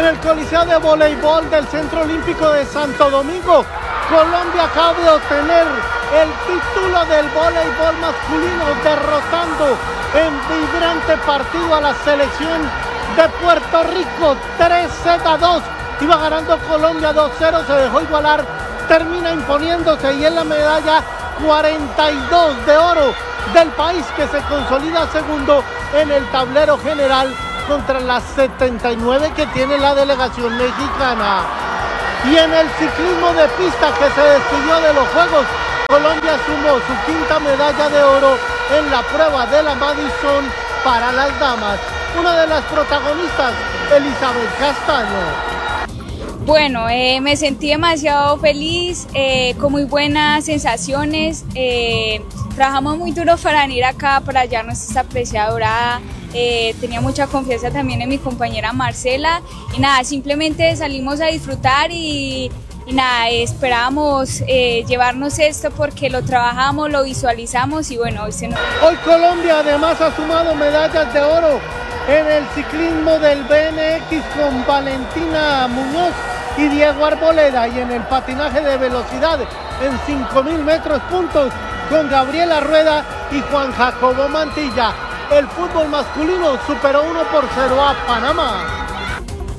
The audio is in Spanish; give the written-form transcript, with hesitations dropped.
el Coliseo de Voleibol del Centro Olímpico de Santo Domingo, Colombia acaba de obtener el título del voleibol masculino, derrotando en vibrante partido a la selección de Puerto Rico, 3-2. Iba ganando Colombia 2-0, se dejó igualar, termina imponiéndose y es la medalla 42 de oro del país, que se consolida segundo en el tablero general contra las 79 que tiene la delegación mexicana. Y en el ciclismo de pista, que se despidió de los Juegos, Colombia sumó su quinta medalla de oro en la prueba de la Madison para las damas. Una de las protagonistas, Elizabeth Castaño. Bueno, me sentí demasiado feliz, con muy buenas sensaciones. Trabajamos muy duro para venir acá, para hallarnos esta preciada dorada. Tenía mucha confianza también en mi compañera Marcela y nada, simplemente salimos a disfrutar y nada, esperábamos llevarnos esto porque lo trabajamos, lo visualizamos y bueno, Hoy Colombia además ha sumado medallas de oro en el ciclismo del BMX con Valentina Muñoz y Diego Arboleda, y en el patinaje de velocidad en 5.000 metros puntos con Gabriela Rueda y Juan Jacobo Mantilla. El fútbol masculino superó 1-0 a Panamá.